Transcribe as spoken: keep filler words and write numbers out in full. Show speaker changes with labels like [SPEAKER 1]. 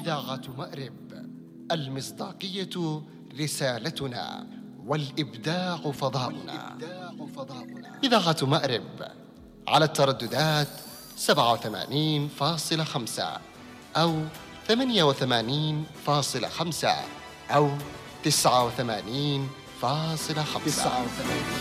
[SPEAKER 1] إذاعة مأرب، المصداقية رسالتنا والإبداع فضاؤنا. إذاعة مأرب على الترددات سبعة وثمانين فاصلة خمسة أو ثمانية وثمانين فاصلة خمسة أو تسعة وثمانين فاصلة خمسة.